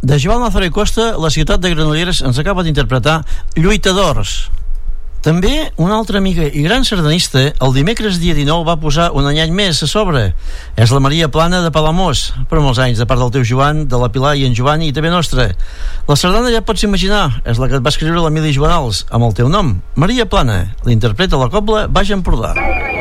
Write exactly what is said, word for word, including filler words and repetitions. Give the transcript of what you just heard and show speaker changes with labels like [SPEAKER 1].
[SPEAKER 1] De Joan Lázaro i Costa, la ciutat de Granollers ens acaba d'interpretar Lluitadors. També una altra amiga i gran sardanista el dimecres dia dinou va posar un anyany més a sobre. És la Maria Plana de Palamós, per molts anys, de part del teu Joan, de la Pilar i en Joan i també nostra. La sardana ja pots imaginar, és la que et va escriure l'Emili Joanals amb el teu nom, Maria Plana. L'interpreta la cobla Baix Empordà.